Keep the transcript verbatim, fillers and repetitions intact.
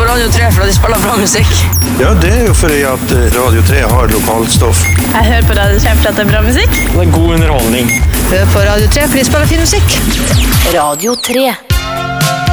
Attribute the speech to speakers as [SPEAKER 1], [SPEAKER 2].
[SPEAKER 1] Radio tre for at de spiller bra musikk.
[SPEAKER 2] Ja, det er jo fordi at Radio tre har lokalstoff.
[SPEAKER 3] Jeg hører på Radio tre for at det er bra musikk.
[SPEAKER 4] Det er god underholdning.
[SPEAKER 1] Hør på Radio tre for de spiller fin musikk.
[SPEAKER 5] Radio tre.